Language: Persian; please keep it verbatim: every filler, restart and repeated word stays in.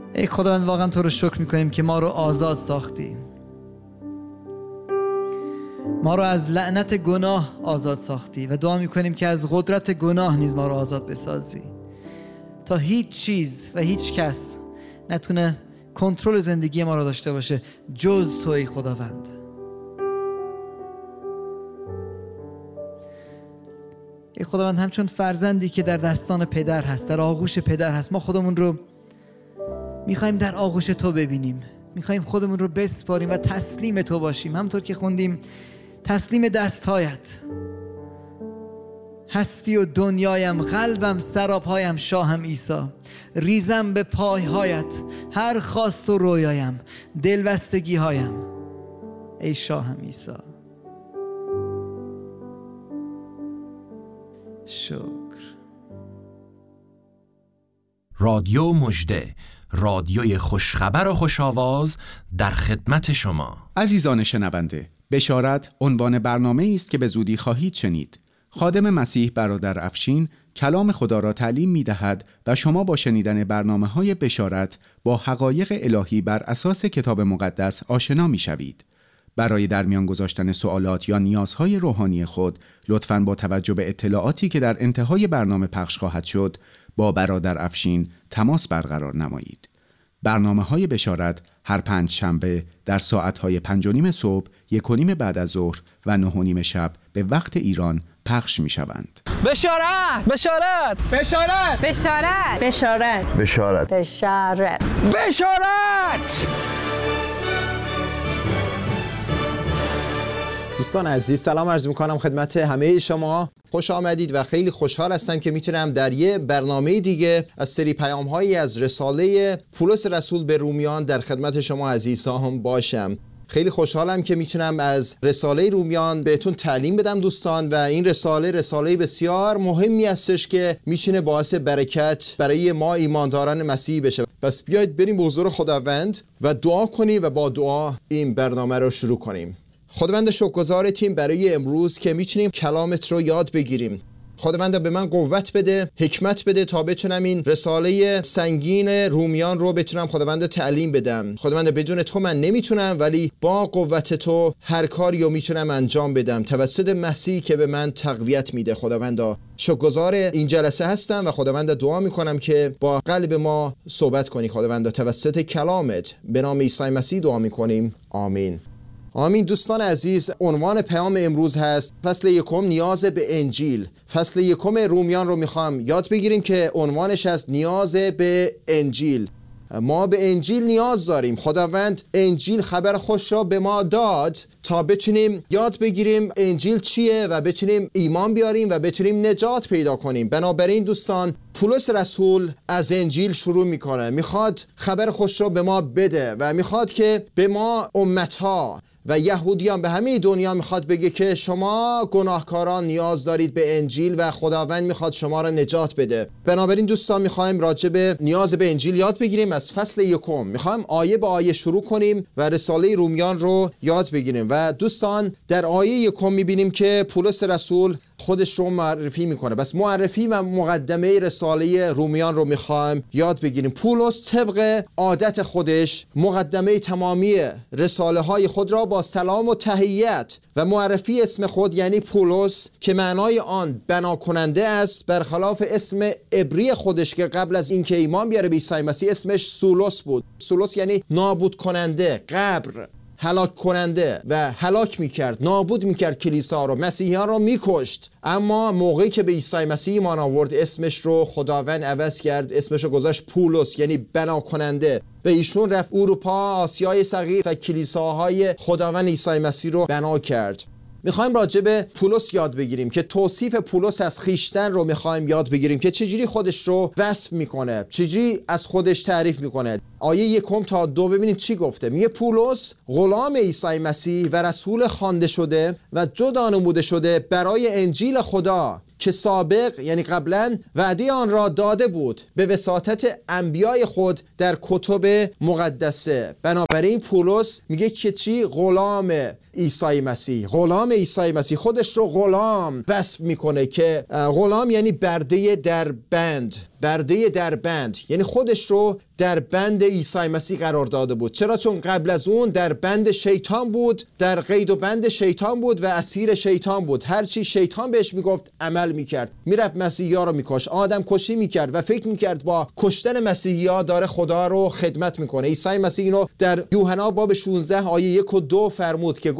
ای خداوند واقعا تو رو شکر میکنیم که ما رو آزاد ساختی، ما رو از لعنت گناه آزاد ساختی و دعا میکنیم که از قدرت گناه نیز ما رو آزاد بسازی تا هیچ چیز و هیچ کس نتونه کنترل زندگی ما رو داشته باشه جز تو ای خداوند. ای خداوند همچون فرزندی که در دستان پدر هست، در آغوش پدر هست، ما خودمون رو میخوایم در آغوش تو ببینیم، میخوایم خودمون رو بسپاریم و تسلیم تو باشیم. همونطور که خوندیم تسلیم دستهایت، هستی و دنیایم، قلبم، سراپایم، شاهم عیسی، ریزم به پایهایت، هر خواست و رویایم، دلبستگی هایم، ای شاهم عیسی. شکر. رادیو مژده، رادیوی خوشخبر و خوش‌آواز در خدمت شما. عزیزان شنونده، بشارت عنوان برنامه است که به زودی خواهید شنید. خادم مسیح برادر افشین کلام خدا را تعلیم می دهد و شما با شنیدن برنامه‌های بشارت با حقایق الهی بر اساس کتاب مقدس آشنا می شوید. برای در میان گذاشتن سوالات یا نیازهای روحانی خود لطفاً با توجه به اطلاعاتی که در انتهای برنامه پخش خواهد شد با برادر افشین تماس برقرار نمایید. برنامه‌های بشارت هر پنج شنبه در ساعت‌های پنج و نیم صبح، یک و نیم بعد از ظهر و نه و نیم شب به وقت ایران پخش می‌شوند. بشارت! بشارت! بشارت! بشارت! بشارت! بشارت! بشارت! بشارت! دوستان عزیز سلام عرض میکنم خدمت همه شما. خوش آمدید و خیلی خوشحال هستم که میتونم در یه برنامه دیگه از سری پیام هایی از رساله پولس رسول به رومیان در خدمت شما عزیزان باشم. خیلی خوشحالم که میتونم از رساله رومیان بهتون تعلیم بدم دوستان، و این رساله رساله بسیار مهمی هستش که میتونه باعث برکت برای ما ایمانداران مسیحی بشه. پس بیایید بریم به حضور خداوند و دعا کنیم و با دعا این برنامه رو شروع کنیم. خداوند شکرگزارتیم برای امروز که میتونیم کلامت رو یاد بگیریم. خداوند به من قوت بده، حکمت بده تا بتونم این رساله سنگین رومیان رو بتونم خداوند تعلیم بدم. خداوند بدون تو من نمیتونم، ولی با قوت تو هر کاری رو میتونم انجام بدم توسط مسیح که به من تقویت میده. خداوند شکرگزار این جلسه هستم و خداوند دعا میکنم که با قلب ما صحبت کنی. خداوند توسط کلامت به نام عیسی مسیح دعا میکنیم، آمین. آمین. دوستان عزیز، عنوان پیام امروز هست فصل یکم نیاز به انجیل. فصل یکم رومیان رو میخوام یاد بگیریم که عنوانش هست نیاز به انجیل. ما به انجیل نیاز داریم. خداوند انجیل خبر خوش را به ما داد تا بتونیم یاد بگیریم انجیل چیه و بتونیم ایمان بیاریم و بتونیم نجات پیدا کنیم. بنابراین دوستان پولس رسول از انجیل شروع میکنه، میخواد خبر خوش را به ما بده و میخواد که به ما امتها و یهودیان به همه دنیا میخواد بگه که شما گناهکاران نیاز دارید به انجیل و خداوند میخواد شما را نجات بده. بنابراین دوستان میخوایم راجع به نیاز به انجیل یاد بگیریم. از فصل یکم میخوایم آیه به آیه شروع کنیم و رساله رومیان رو یاد بگیریم. و دوستان در آیه یکم میبینیم که پولس رسول خودش رو معرفی میکنه. بس معرفی و مقدمه رساله رومیان رو میخوایم یاد بگیریم. پولس طبق عادت خودش مقدمه تمامی رساله های خود را با سلام و تحیت و معرفی اسم خود یعنی پولس که معنای آن بنا کننده است، برخلاف اسم عبری خودش که قبل از اینکه ایمان بیاره به عیسی مسیح اسمش سولوس بود. سولوس یعنی نابود کننده، قبر، هلاک کننده و هلاک میکرد، نابود میکرد کلیسا رو، مسیحیان رو میکشت. اما موقعی که به عیسی مسیح ایمان آورد اسمش رو خداوند عوض کرد، اسمش رو گذاشت پولس یعنی بنا کننده، و ایشون رفت اروپا، آسیای صغیر و کلیساهای خداوند عیسی مسیح رو بنا کرد. میخوایم راجع به پولس یاد بگیریم که توصیف پولس از خیشتن رو میخوایم یاد بگیریم که چجوری خودش رو وصف میکنه، چجوری از خودش تعریف میکنه. آیه یکم تا دو ببینیم چی گفته. میگه پولس غلام عیسی مسیح و رسول خوانده شده و جدا نموده شده برای انجیل خدا که سابق یعنی قبلا وعده آن را داده بود به وساطت انبیای خود در کتب مقدسه. بنابراین پولس میگه که چی؟ غلام عیسی مسیح. غلام عیسی مسیح خودش رو غلام وصف میکنه که غلام یعنی برده در بند. برده در بند، یعنی خودش رو در بند عیسی مسیح قرار داده بود. چرا؟ چون قبل از اون در بند شیطان بود، در قید و بند شیطان بود و اسیر شیطان بود. هر چی شیطان بهش میگفت عمل میکرد، میرفت مسیحی‌ها رو میکشت، آدم کشی میکرد و فکر میکرد با کشتن مسیحی‌ها داره خدا رو خدمت میکنه. عیسی مسیح اینو در یوحنا باب شانزده آیه یک و دو فرمود که